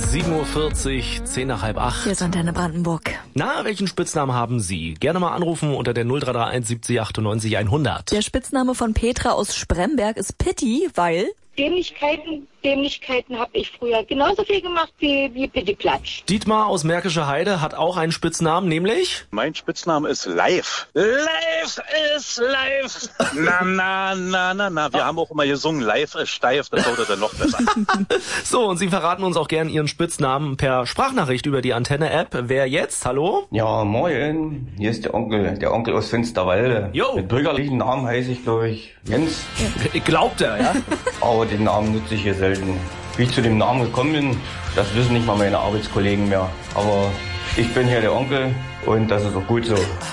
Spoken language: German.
7:40 Uhr, 7:50. Hier ist Antenne Brandenburg. Na, welchen Spitznamen haben Sie? Gerne mal anrufen unter der 0331 70 98 100. Der Spitzname von Petra aus Spremberg ist Pitti, weil... Dämlichkeiten habe ich früher genauso viel gemacht wie Pittiplatsch. Dietmar aus Märkische Heide hat auch einen Spitznamen, nämlich... Mein Spitzname ist Live. Live ist live. Na, na, na, na, na. Wir haben auch immer gesungen, Live ist steif, das wurde dann noch besser. So, und Sie verraten uns auch gern Ihren Spitznamen per Sprachnachricht über die Antenne-App. Wer jetzt? Hallo? Ja, moin. Hier ist der Onkel aus Finsterwalde. Jo. Mit bürgerlichen Namen heiße ich, glaube ich, Jens. Glaubt er, ja? Aber den Namen nutze ich hier selten. Wie ich zu dem Namen gekommen bin, das wissen nicht mal meine Arbeitskollegen mehr. Aber ich bin hier der Onkel und das ist auch gut so.